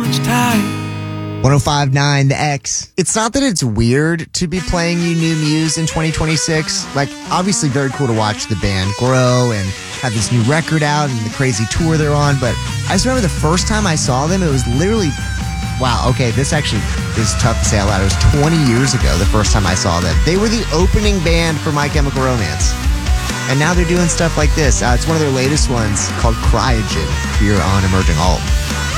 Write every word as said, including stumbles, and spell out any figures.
one oh five point nine The X. It's not that it's weird to be playing you new Muse in twenty twenty-six. Like, obviously very cool to watch the band grow and have this new record out and the crazy tour they're on. But I just remember the first time I saw them, it was literally, wow, okay, this actually is tough to say out loud. It was twenty years ago the first time I saw them. They were the opening band for My Chemical Romance. And now they're doing stuff like this. Uh, it's one of their latest ones called Cryogen here on Emerging Alt.